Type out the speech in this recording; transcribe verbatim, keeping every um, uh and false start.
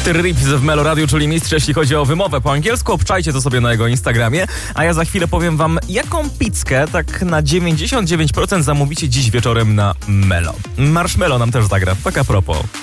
Trips w Melo Radio, czyli mistrz, jeśli chodzi o wymowę po angielsku. Obczajcie to sobie na jego Instagramie. A ja za chwilę powiem wam, jaką pizzkę tak na dziewięćdziesiąt dziewięć procent zamówicie dziś wieczorem na Melo. Marshmello nam też zagra, tak a propos.